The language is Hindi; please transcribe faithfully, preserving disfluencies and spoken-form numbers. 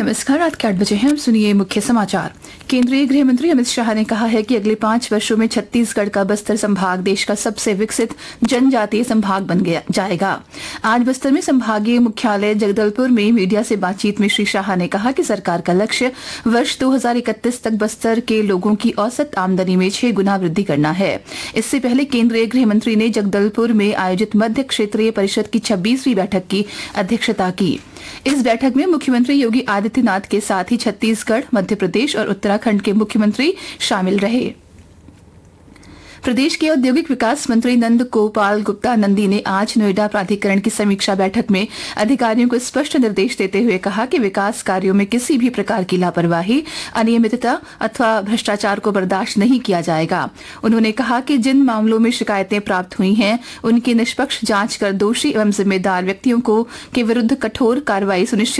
नमस्कार। रात के आठ बजे हैं। अब सुनिए मुख्य समाचार। केंद्रीय गृह मंत्री अमित शाह ने कहा है कि अगले पांच वर्षों में छत्तीसगढ़ का बस्तर संभाग देश का सबसे विकसित जनजातीय संभाग बन गया जाएगा। आज बस्तर में संभागीय मुख्यालय जगदलपुर में मीडिया से बातचीत में श्री शाह ने कहा कि सरकार का लक्ष्य वर्ष दो हजार इकतीस तक बस्तर के लोगों की औसत आमदनी में छह गुना वृद्धि करना है। इससे पहले केंद्रीय गृह मंत्री ने जगदलपुर में आयोजित मध्य क्षेत्रीय परिषद की छब्बीसवीं बैठक की अध्यक्षता की। इस बैठक में मुख्यमंत्री योगी आदित्यनाथ के साथ ही छत्तीसगढ़, मध्य प्रदेश और उत्तराखंड के मुख्यमंत्री शामिल रहे। प्रदेश के औद्योगिक विकास मंत्री नंद गोपाल गुप्ता नंदी ने आज नोएडा प्राधिकरण की समीक्षा बैठक में अधिकारियों को स्पष्ट निर्देश देते हुए कहा कि विकास कार्यों में किसी भी प्रकार की लापरवाही, अनियमितता अथवा भ्रष्टाचार को बर्दाश्त नहीं किया जाएगा। उन्होंने कहा कि जिन मामलों में शिकायतें प्राप्त हुई हैं, उनकी निष्पक्ष जांच कर दोषी एवं जिम्मेदार व्यक्तियों को के विरुद्ध कठोर कार्रवाई सुनिश्चित